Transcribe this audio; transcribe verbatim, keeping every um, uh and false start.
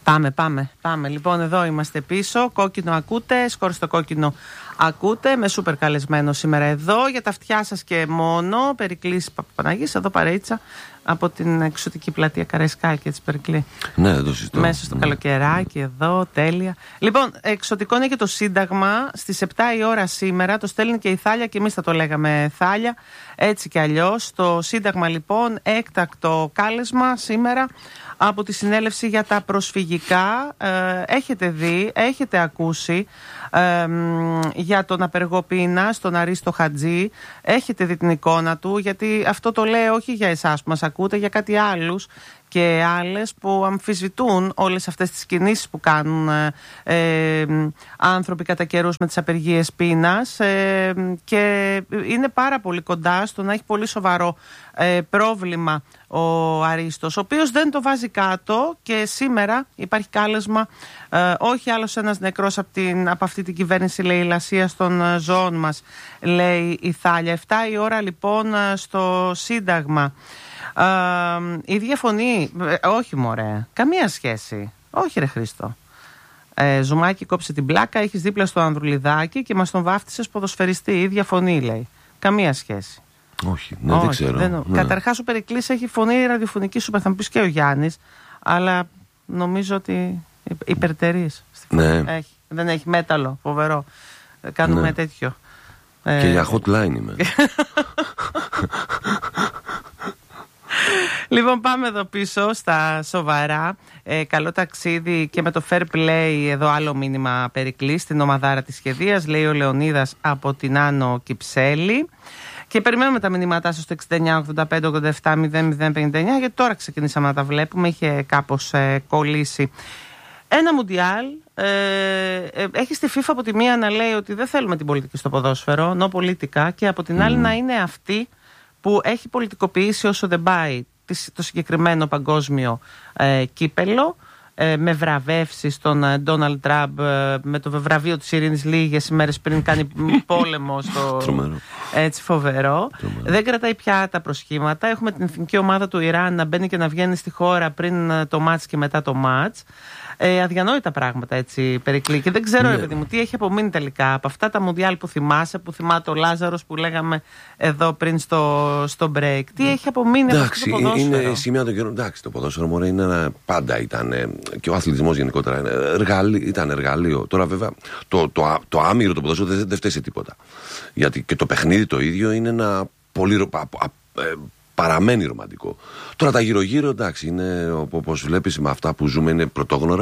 Πάμε, πάμε, πάμε. Λοιπόν, εδώ είμαστε πίσω. Κόκκινο ακούτε, σκορ στο κόκκινο ακούτε. Με σούπερ καλεσμένο σήμερα εδώ για τα αυτιά σας και μόνο. Περικλής Παπαπαναγής, εδώ παρέτσα από την εξωτική πλατεία Καραϊσκάκη, έτσι Περικλή. Ναι, εδώ συζητώ. Μέσα στο ναι. καλοκαιράκι, εδώ, τέλεια. Λοιπόν, εξωτικό είναι και το Σύνταγμα. Στις επτά η ώρα σήμερα το στέλνει και η Θάλια και εμείς θα το λέγαμε Θάλια. Έτσι κι αλλιώς. Το Σύνταγμα, λοιπόν, έκτακτο κάλεσμα σήμερα από τη συνέλευση για τα προσφυγικά. Ε, έχετε δει, έχετε ακούσει ε, για τον απεργό πείνα, στον Αρίστο Χατζή. Έχετε δει την εικόνα του, γιατί αυτό το λέω όχι για εσάς που μας ακούτε, για κάτι άλλους και άλλες που αμφισβητούν όλες αυτές τις κινήσεις που κάνουν ε, ε, άνθρωποι κατά καιρούς με τις απεργίες πείνας ε, και είναι πάρα πολύ κοντά στο να έχει πολύ σοβαρό ε, πρόβλημα ο Αρίστος, ο οποίος δεν το βάζει κάτω και σήμερα υπάρχει κάλεσμα ε, όχι άλλος ένας νεκρός από, την, από αυτή την κυβέρνηση λαιλασίας των ζώων μας, λέει η Θάλια. Εφτά η ώρα λοιπόν στο Σύνταγμα. Uh, η ίδια φωνή, ε, όχι μωρέ, καμία σχέση. Όχι ρε Χρήστο. ε, Ζουμάκι, κόψε την πλάκα. Έχεις δίπλα στο Ανδρουλιδάκι και μας τον βάφτισες ποδοσφαιριστή. Η ίδια φωνή λέει. Καμία σχέση. Όχι, ναι, όχι, δεν ξέρω δεν, ναι. Καταρχάς ο Περικλής έχει φωνή ραδιοφωνική σου, θα μου πεις και ο Γιάννης, αλλά νομίζω ότι υπερτερείς. Ναι. Έχει, δεν έχει μέταλλο, φοβερό. Κάνουμε ναι. τέτοιο. Και ε, για hotline είμαι. Λοιπόν, πάμε εδώ πίσω στα σοβαρά. Ε, καλό ταξίδι και με το fair play. Εδώ άλλο μήνυμα Περικλή στην ομαδάρα της σχεδίας, λέει ο Λεωνίδας από την Άνω Κυψέλη. Και περιμένουμε τα μηνύματά σας στο εξήντα εννιά ογδόντα πέντε ογδόντα επτά μηδέν μηδέν πενήντα εννιά, γιατί τώρα ξεκινήσαμε να τα βλέπουμε. Είχε κάπως ε, κολλήσει. Ένα Μουντιάλ. Ε, ε, έχει στη FIFA από τη μία να λέει ότι δεν θέλουμε την πολιτική στο ποδόσφαιρο, νο πολιτικά, και από την άλλη mm. να είναι αυτή που έχει πολιτικοποιήσει όσο δεν πάει το συγκεκριμένο παγκόσμιο ε, κύπελο, ε, με βραβεύσεις στον Ντόναλντ Τραμπ, ε, με το βραβείο της Ειρήνης λίγες ημέρες πριν κάνει πόλεμο στο... Τρομερό. Έτσι φοβερό. Τρομερό. Δεν κρατάει πια τα προσχήματα. Έχουμε την εθνική ομάδα του Ιράν να μπαίνει και να βγαίνει στη χώρα πριν το μάτς και μετά το μάτς. Ε, αδιανόητα πράγματα, έτσι Περικλή. Και δεν ξέρω, ναι. ρε παιδί μου, τι έχει απομείνει τελικά από αυτά τα Μουντιάλ που θυμάσαι, που θυμάται ο Λάζαρος που λέγαμε εδώ πριν στο, στο break. Τι έχει απομείνει από αυτό το ποδόσφαιρο. Είναι σημεία των καιρών. Εντάξει, το ποδόσφαιρο μωρέ, είναι ένα, πάντα ήταν και ο αθλητισμός γενικότερα είναι, εργαλείο, ήταν εργαλείο. Τώρα βέβαια το, το, το, το άμυρο το ποδόσφαιρο δεν, δεν φταίει σε τίποτα. Γιατί και το παιχνίδι το ίδιο είναι ένα πολύ. Α, α, ε, παραμένει ρομαντικό. Τώρα τα γύρω-γύρω, εντάξει, είναι όπως βλέπεις με αυτά που ζούμε είναι πρωτόγνωρα.